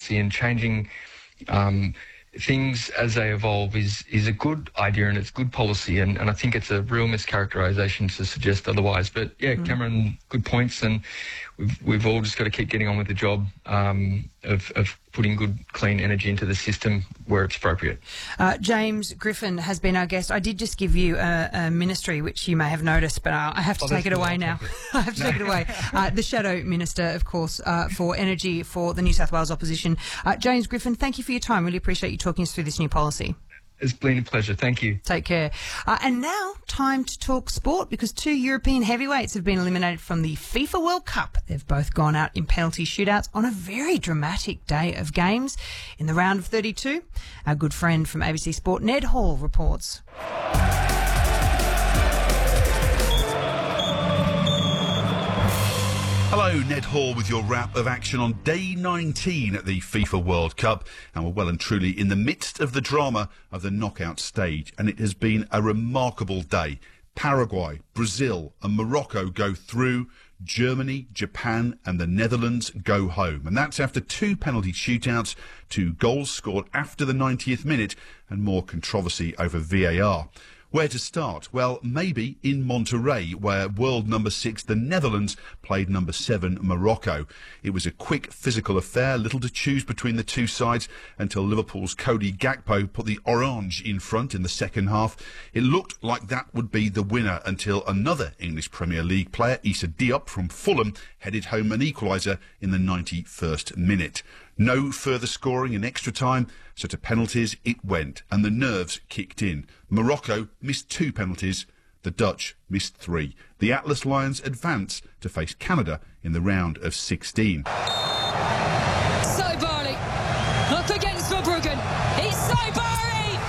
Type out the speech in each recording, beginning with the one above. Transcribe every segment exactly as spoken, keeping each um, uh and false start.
consistency and changing um, things as they evolve is is a good idea and it's good policy, and, and I think it's a real mischaracterisation to suggest otherwise. But yeah, mm. Cameron, good points, and we've we've all just got to keep getting on with the job um, of of putting good, clean energy into the system where it's appropriate. Uh, James Griffin has been our guest. I did just give you a, a ministry, which you may have noticed, but uh, I have to oh, take it away now. I have to no. take it away. Uh, the Shadow Minister, of course, uh, for Energy for the New South Wales Opposition. Uh, James Griffin, thank you for your time. Really appreciate you talking us through this new policy. It's been a pleasure. Thank you. Take care. Uh, and now, time to talk sport, because two European heavyweights have been eliminated from the FIFA World Cup. They've both gone out in penalty shootouts on a very dramatic day of games. In the round of thirty-two, our good friend from A B C Sport, Ned Hall, reports. Hello, Ned Hall with your wrap of action on day nineteen at the FIFA World Cup, and we're well and truly in the midst of the drama of the knockout stage, and it has been a remarkable day. Paraguay, Brazil and Morocco go through, Germany, Japan and the Netherlands go home, and that's after two penalty shootouts, two goals scored after the ninetieth minute and more controversy over V A R. Where to start? Well, maybe in Monterrey, where world number six, the Netherlands, played number seven, Morocco. It was a quick physical affair, little to choose between the two sides until Liverpool's Cody Gakpo put the orange in front in the second half. It looked like that would be the winner until another English Premier League player, Issa Diop from Fulham, headed home an equaliser in the ninety-first minute. No further scoring in extra time, so to penalties it went, and the nerves kicked in. Morocco missed two penalties, the Dutch missed three. The Atlas Lions advance to face Canada in the round of sixteen. Sai Barley, up against Verbruggen, it's Sai Barley!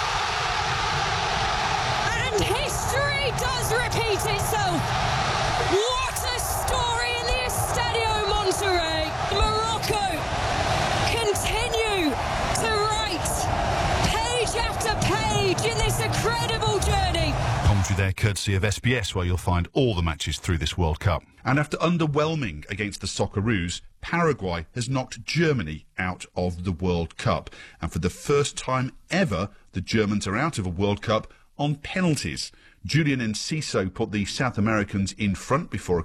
And history does repeat itself! What a story in the Estadio Monterrey! Morocco continue to write page after page in this incredible journey. Commentary there courtesy of S B S, where you'll find all the matches through this World Cup. And after underwhelming against the Socceroos, Paraguay has knocked Germany out of the World Cup. And for the first time ever, the Germans are out of a World Cup on penalties. Julian Enciso put the South Americans in front before a